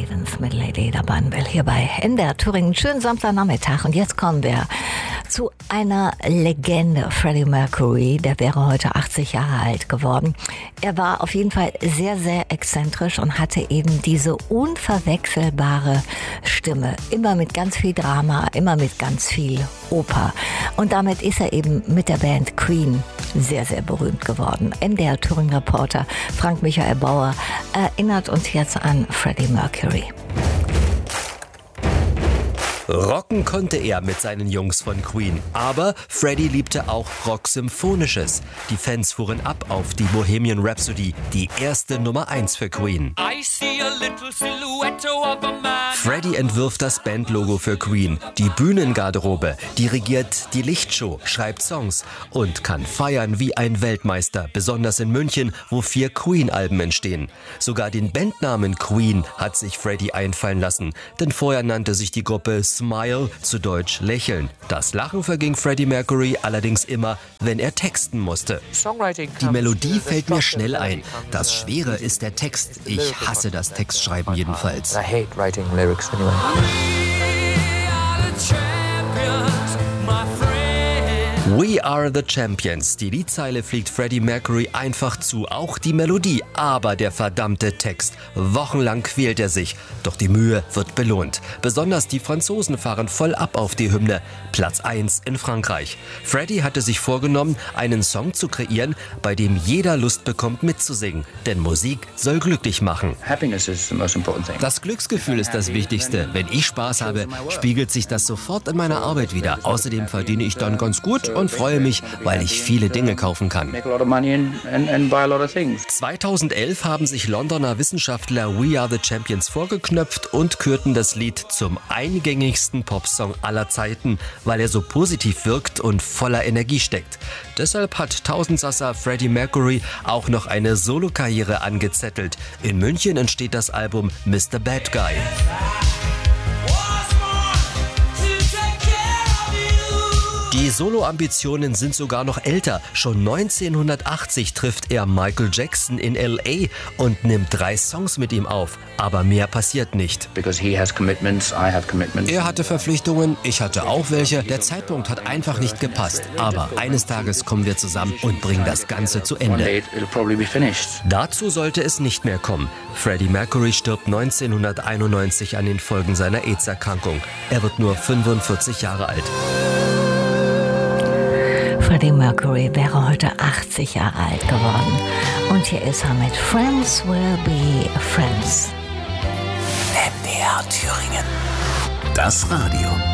Stevens mit Lady da Banwell hier bei NDR Thüringen. Schönen Samstagnachmittag und jetzt kommen wir zu einer Legende. Freddie Mercury, der wäre heute 80 Jahre alt geworden. Er war auf jeden Fall sehr, sehr exzentrisch und hatte eben diese unverwechselbare Stimme. Immer mit ganz viel Drama, immer mit ganz viel Oper. Und damit ist er eben mit der Band Queen sehr, sehr berühmt geworden. NDR Thüringen-Reporter Frank Michael Bauer erinnert uns jetzt an Freddie Mercury. Rocken konnte er mit seinen Jungs von Queen, aber Freddie liebte auch Rock-Symphonisches. Die Fans fuhren ab auf die Bohemian Rhapsody, die erste Nummer 1 für Queen. Freddie entwirft das Bandlogo für Queen, die Bühnengarderobe, dirigiert die Lichtshow, schreibt Songs und kann feiern wie ein Weltmeister, besonders in München, wo 4 Queen-Alben entstehen. Sogar den Bandnamen Queen hat sich Freddie einfallen lassen, denn vorher nannte sich die Gruppe Smile, zu Deutsch Lächeln. Das Lachen verging Freddie Mercury allerdings immer, wenn er texten musste. Die Melodie fällt mir schnell ein. Das Schwere ist der Text. Ich hasse das Textschreiben jedenfalls. We are the champions. Die Liedzeile fliegt Freddie Mercury einfach zu, auch die Melodie, aber der verdammte Text. Wochenlang quält er sich, doch die Mühe wird belohnt. Besonders die Franzosen fahren voll ab auf die Hymne. Platz 1 in Frankreich. Freddie hatte sich vorgenommen, einen Song zu kreieren, bei dem jeder Lust bekommt mitzusingen. Denn Musik soll glücklich machen. Das Glücksgefühl ist das Wichtigste. Wenn ich Spaß habe, spiegelt sich das sofort in meiner Arbeit wieder. Außerdem verdiene ich dann ganz gut und freue mich, weil ich viele Dinge kaufen kann. 2011 haben sich Londoner Wissenschaftler We Are the Champions vorgeknöpft und kürten das Lied zum eingängigsten Popsong aller Zeiten, weil er so positiv wirkt und voller Energie steckt. Deshalb hat Tausendsasser Freddie Mercury auch noch eine Solokarriere angezettelt. In München entsteht das Album Mr. Bad Guy. Die Solo-Ambitionen sind sogar noch älter. Schon 1980 trifft er Michael Jackson in L.A. und nimmt 3 Songs mit ihm auf. Aber mehr passiert nicht. Er hatte Verpflichtungen, ich hatte auch welche. Der Zeitpunkt hat einfach nicht gepasst. Aber eines Tages kommen wir zusammen und bringen das Ganze zu Ende. Dazu sollte es nicht mehr kommen. Freddie Mercury stirbt 1991 an den Folgen seiner AIDS-Erkrankung. Er wird nur 45 Jahre alt. Freddie Mercury wäre heute 80 Jahre alt geworden. Und hier ist er mit Friends Will Be Friends. NDR Thüringen. Das Radio.